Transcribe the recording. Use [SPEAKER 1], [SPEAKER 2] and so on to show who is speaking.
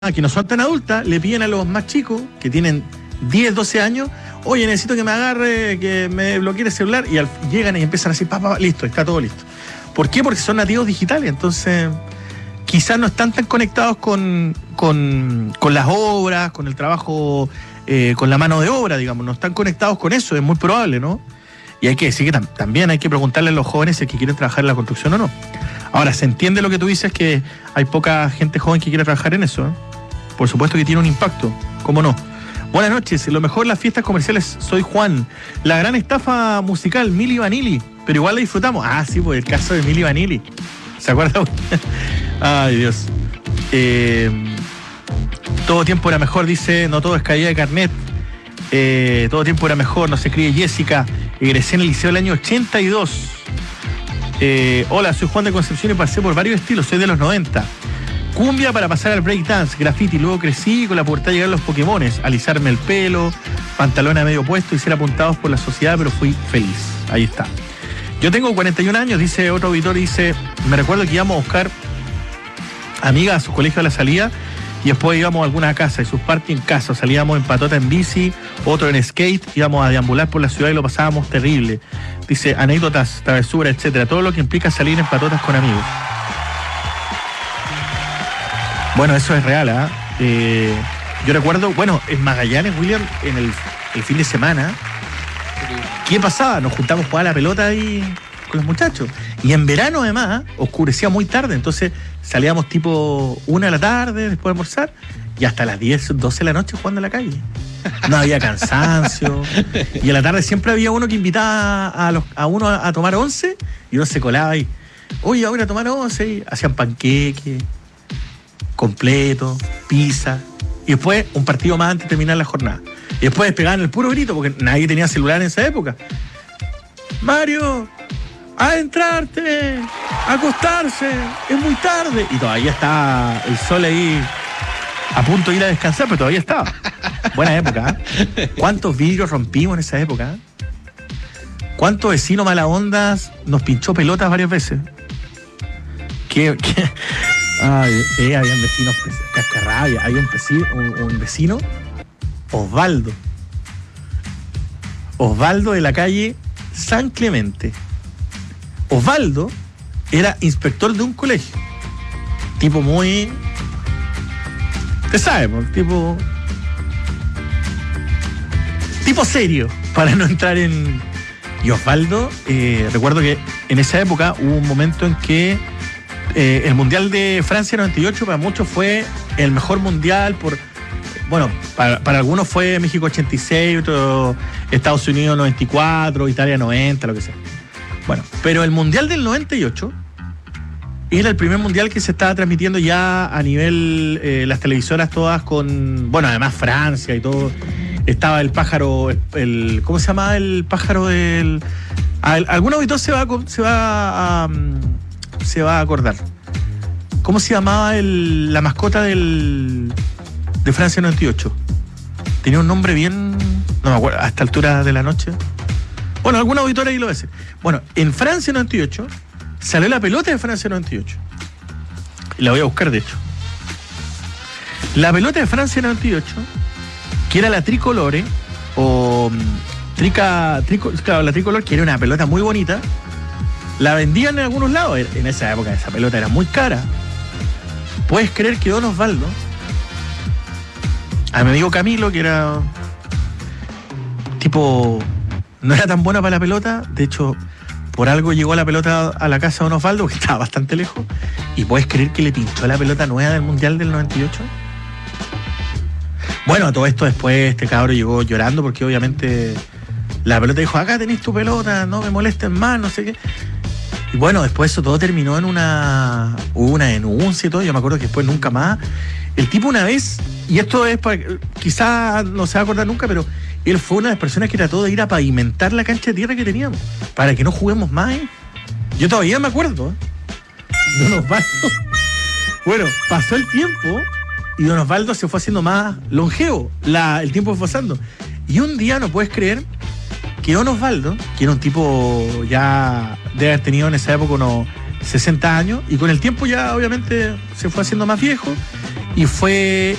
[SPEAKER 1] que no son tan adultas, le piden a los más chicos, que tienen 10, 12 años, oye, necesito que me agarre, que me bloquee el celular, y llegan y empiezan así, listo, está todo listo. ¿Por qué? Porque son nativos digitales, entonces quizás no están tan conectados con las obras, con el trabajo, con la mano de obra, digamos, no están conectados con eso, es muy probable, ¿no? Y hay que decir que también hay que preguntarle a los jóvenes si es que quieren trabajar en la construcción o no. Ahora, se entiende lo que tú dices, que hay poca gente joven que quiere trabajar en eso, ¿eh? Por supuesto que tiene un impacto, ¿cómo no? Buenas noches, lo mejor en las fiestas comerciales, soy Juan. La gran estafa musical, Milli Vanilli, pero igual la disfrutamos. Ah, sí, pues el caso de Milli Vanilli. ¿Se acuerdan? Ay, Dios. Todo tiempo era mejor, dice, no todo es caída de carnet. Todo tiempo era mejor, nos escribe Jessica. Egresé en el liceo del año 82. Hola, soy Juan de Concepción y pasé por varios estilos, soy de los 90. Cumbia para pasar al breakdance, graffiti, luego crecí y con la pubertad llegaron los Pokémones, alisarme el pelo, pantalón a medio puesto y ser apuntados por la sociedad, pero fui feliz. Ahí está. Yo tengo 41 años, dice otro auditor, dice, me recuerdo que íbamos a buscar amigas a su colegio a la salida y después íbamos a alguna casa y sus parties en casa, salíamos en patota en bici, otro en skate, íbamos a deambular por la ciudad y lo pasábamos terrible. Dice, anécdotas, travesuras, etcétera, todo lo que implica salir en patotas con amigos. Bueno, eso es real, ¿eh? Yo recuerdo, bueno, en Magallanes, William, en el fin de semana, ¿qué pasaba? Nos juntamos a jugar a la pelota ahí con los muchachos. Y en verano, además, oscurecía muy tarde, entonces salíamos tipo 1 de la tarde, después de almorzar, y hasta las 10, 12 de la noche jugando en la calle. No había cansancio. Y en la tarde siempre había uno que invitaba a uno a tomar once, y uno se colaba ahí. Oye, ahora a tomar once, y hacían panqueques completo, pizza, y después un partido más antes de terminar la jornada. Y después pegaban el puro grito, porque nadie tenía celular en esa época. Mario, a entrarte, a acostarse, es muy tarde. Y todavía está el sol ahí a punto de ir a descansar, pero todavía estaba. Buena época, ¿eh? ¿Cuántos vidrios rompimos en esa época? ¿Cuántos vecinos mala ondas nos pinchó pelotas varias veces? ¿Qué? Ay, sí, habían vecinos cascarrabia. Había un vecino, Osvaldo de la calle San Clemente. Osvaldo era inspector de un colegio. Tipo muy... Te sabes, tipo serio, para no entrar en... Y Osvaldo, recuerdo que en esa época hubo un momento en que el Mundial de Francia 98 para muchos fue el mejor mundial para algunos fue México 86, otro Estados Unidos 94, Italia 90, lo que sea. Bueno, pero el Mundial del 98 era el primer mundial que se estaba transmitiendo ya a nivel las televisoras todas con, bueno, además Francia y todo. Estaba el pájaro, ¿cómo se llamaba el pájaro del? Algún auditor se va a acordar. ¿Cómo se llamaba la mascota de Francia 98? Tenía un nombre bien... No me acuerdo, a esta altura de la noche. Bueno, algún auditor ahí lo va a decir. Bueno, en Francia 98 salió la pelota de Francia 98. Y la voy a buscar, de hecho. La pelota de Francia 98, que era la tricolore, claro, la tricolor, que era una pelota muy bonita, la vendían en algunos lados. En esa época esa pelota era muy cara. ¿Puedes creer que Don Osvaldo, a mi amigo Camilo, que era tipo, no era tan buena para la pelota, de hecho, por algo llegó la pelota a la casa de Don Osvaldo, que estaba bastante lejos, y puedes creer que le pinchó la pelota nueva del Mundial del 98? Bueno, a todo esto después este cabro llegó llorando porque obviamente la pelota dijo, acá tenés tu pelota, no me molesten más, no sé qué. Y bueno, después eso todo terminó en hubo una denuncia y todo. Yo me acuerdo que después nunca más. El tipo una vez, y esto es quizás no se va a acordar nunca, pero él fue una de las personas que trató de ir a pavimentar la cancha de tierra que teníamos para que no juguemos más, ¿eh? Yo todavía me acuerdo, ¿eh? Don Osvaldo. Bueno, pasó el tiempo y Don Osvaldo se fue haciendo más longevo. El tiempo fue pasando. Y un día, no puedes creer, que Don Osvaldo, que era un tipo ya debe haber tenido en esa época unos 60 años, y con el tiempo ya obviamente se fue haciendo más viejo, y fue